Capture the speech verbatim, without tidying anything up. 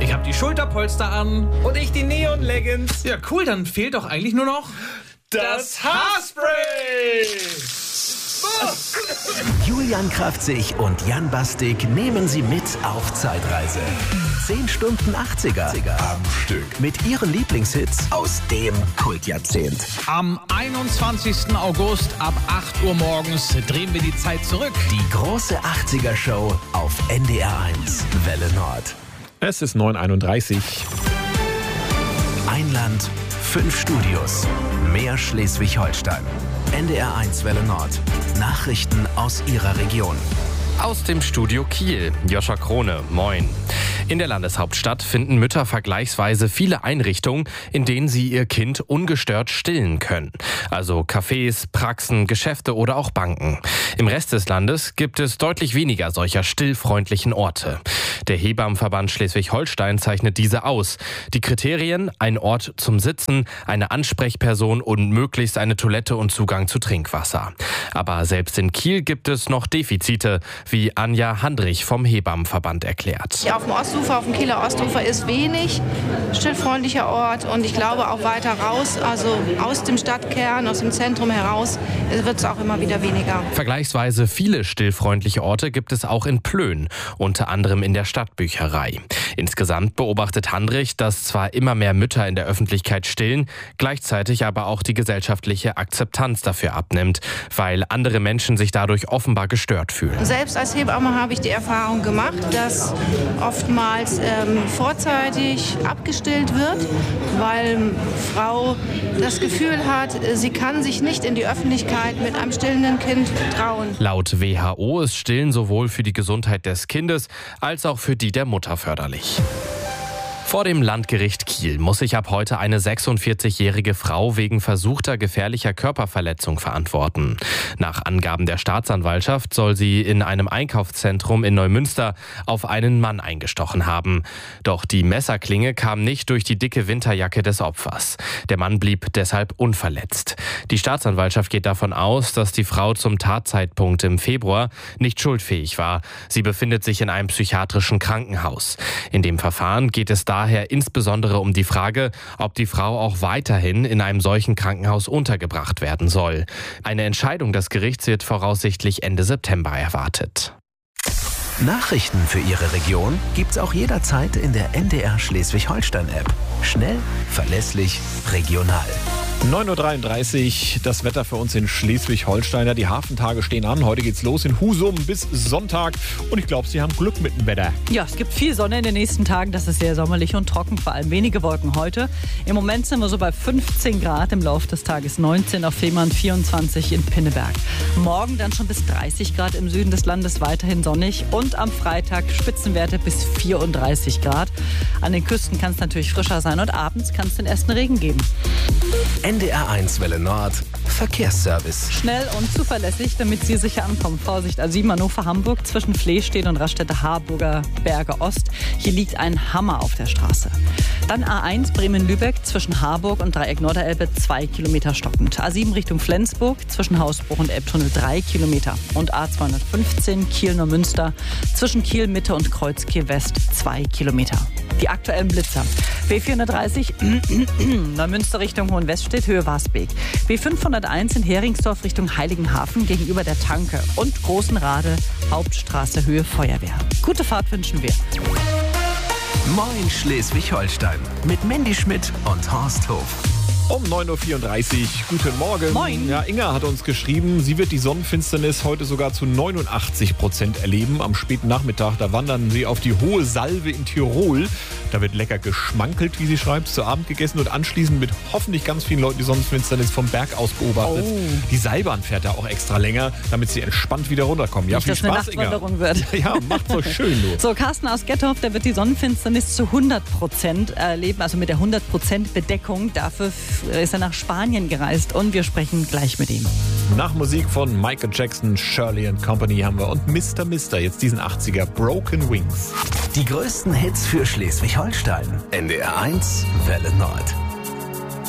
Ich habe die Schulterpolster an. Und ich die Neon-Leggings. Ja, cool, dann fehlt doch eigentlich nur noch das Haarspray. Julian Kraftzig und Jan Bastik nehmen Sie mit auf Zeitreise. zehn Stunden achtziger am Stück. Mit Ihren Lieblingshits aus dem Kultjahrzehnt. Am einundzwanzigsten August ab acht Uhr morgens drehen wir die Zeit zurück. Die große achtziger-Show auf N D R eins, Welle Nord. Es ist neun Uhr einunddreißig. Ein Land, fünf Studios. Mehr Schleswig-Holstein. N D R eins Welle Nord. Nachrichten aus Ihrer Region. Aus dem Studio Kiel, Joscha Krone, moin. In der Landeshauptstadt finden Mütter vergleichsweise viele Einrichtungen, in denen sie ihr Kind ungestört stillen können. Also Cafés, Praxen, Geschäfte oder auch Banken. Im Rest des Landes gibt es deutlich weniger solcher stillfreundlichen Orte. Der Hebammenverband Schleswig-Holstein zeichnet diese aus. Die Kriterien: ein Ort zum Sitzen, eine Ansprechperson und möglichst eine Toilette und Zugang zu Trinkwasser. Aber selbst in Kiel gibt es noch Defizite, wie Anja Handrich vom Hebammenverband erklärt. Ja, auf dem Ostufer, auf dem Kieler Ostufer ist wenig stillfreundlicher Ort und ich glaube auch weiter raus, also aus dem Stadtkern, aus dem Zentrum heraus, wird es auch immer wieder weniger. Vergleichsweise viele stillfreundliche Orte gibt es auch in Plön, unter anderem in der Stadtbücherei. Insgesamt beobachtet Handrich, dass zwar immer mehr Mütter in der Öffentlichkeit stillen, gleichzeitig aber auch die gesellschaftliche Akzeptanz dafür abnimmt, weil andere Menschen sich dadurch offenbar gestört fühlen. Selbst als Hebamme habe ich die Erfahrung gemacht, dass oftmals ähm, vorzeitig abgestillt wird, weil Frau das Gefühl hat, sie kann sich nicht in die Öffentlichkeit mit einem stillenden Kind trauen. Laut W H O ist Stillen sowohl für die Gesundheit des Kindes als auch für die der Mutter förderlich. Vor dem Landgericht Kiel muss sich ab heute eine sechsundvierzigjährige Frau wegen versuchter gefährlicher Körperverletzung verantworten. Nach Angaben der Staatsanwaltschaft soll sie in einem Einkaufszentrum in Neumünster auf einen Mann eingestochen haben. Doch die Messerklinge kam nicht durch die dicke Winterjacke des Opfers. Der Mann blieb deshalb unverletzt. Die Staatsanwaltschaft geht davon aus, dass die Frau zum Tatzeitpunkt im Februar nicht schuldfähig war. Sie befindet sich in einem psychiatrischen Krankenhaus. In dem Verfahren geht es darum, daher insbesondere um die Frage, ob die Frau auch weiterhin in einem solchen Krankenhaus untergebracht werden soll. Eine Entscheidung des Gerichts wird voraussichtlich Ende September erwartet. Nachrichten für Ihre Region gibt's auch jederzeit in der N D R Schleswig-Holstein-App. Schnell, verlässlich, regional. neun Uhr dreiunddreißig, das Wetter für uns in Schleswig-Holstein. Ja, die Hafentage stehen an. Heute geht's los in Husum bis Sonntag. Und ich glaube, Sie haben Glück mit dem Wetter. Ja, es gibt viel Sonne in den nächsten Tagen. Das ist sehr sommerlich und trocken, vor allem wenige Wolken heute. Im Moment sind wir so bei fünfzehn Grad, im Laufe des Tages neunzehn auf Fehmarn, vierundzwanzig in Pinneberg. Morgen dann schon bis dreißig Grad im Süden des Landes, weiterhin sonnig. Und am Freitag Spitzenwerte bis vierunddreißig Grad. An den Küsten kann es natürlich frischer sein und abends kann es den ersten Regen geben. N D R eins Welle Nord, Verkehrsservice. Schnell und zuverlässig, damit Sie sicher ankommen. Vorsicht, A sieben Hannover-Hamburg zwischen Flehstedt und Raststätte-Harburger Berge Ost. Hier liegt ein Hammer auf der Straße. Dann A eins Bremen-Lübeck zwischen Harburg und Dreieck Norderelbe zwei Kilometer stockend. A sieben Richtung Flensburg zwischen Hausbruch und Elbtunnel drei Kilometer. Und A zweihundertfünfzehn Kiel-Neumünster zwischen Kiel-Mitte und Kreuzkiel-West zwei Kilometer. Die aktuellen Blitzer. B vierhundertdreißig Neumünster Richtung Hohenweststedt, Höhe Wasbeek. B fünfhunderteins in Heringsdorf Richtung Heiligenhafen gegenüber der Tanke. Und Großenrade, Hauptstraße, Höhe Feuerwehr. Gute Fahrt wünschen wir. Moin Schleswig-Holstein mit Mandy Schmidt und Horst Hof. Um neun Uhr vierunddreißig, guten Morgen. Moin. Ja, Inga hat uns geschrieben, sie wird die Sonnenfinsternis heute sogar zu neunundachtzig Prozent erleben. Am späten Nachmittag, da wandern sie auf die Hohe Salve in Tirol. Da wird lecker geschmankelt, wie sie schreibt, zu Abend gegessen und anschließend mit hoffentlich ganz vielen Leuten die Sonnenfinsternis vom Berg aus beobachtet. Oh. Die Seilbahn fährt da auch extra länger, damit sie entspannt wieder runterkommen. Ja, Nicht, viel dass Spaß, eine Inga. Nachtwanderung wird. Ja, macht's euch schön, du. So, Carsten aus Gettorf, der wird die Sonnenfinsternis zu hundert Prozent erleben, also mit der hundert Prozent Bedeckung. Dafür ist er nach Spanien gereist und wir sprechen gleich mit ihm. Nach Musik von Michael Jackson, Shirley and Company haben wir und Mister Mister, jetzt diesen achtziger, Broken Wings. Die größten Hits für Schleswig-Holstein. N D R eins Welle Nord.